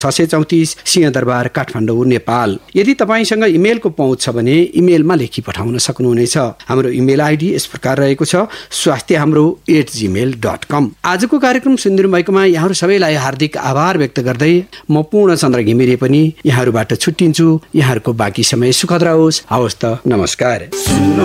634 सिंहदरबार काठमाडौँ नेपाल। यदि तपाईसँग इमेलको पहुँच छ भने इमेलमा लेखी पठाउन सक्नुहुनेछ। हाम्रो इमेल आइडी यस प्रकार रहेको छ swasthyahamro@gmail.com। आजको कार्यक्रम सुनिदिनु भएकोमा यहाँहरू सबैलाई हार्दिक आभार व्यक्त गर्दै म पूर्णचन्द्र घिमिरे पनि यहाँहरूबाट छुट्टिन्छु। यहाँहरूको बाँकी समय सुखद रहोस्। हवस् त, नमस्कार।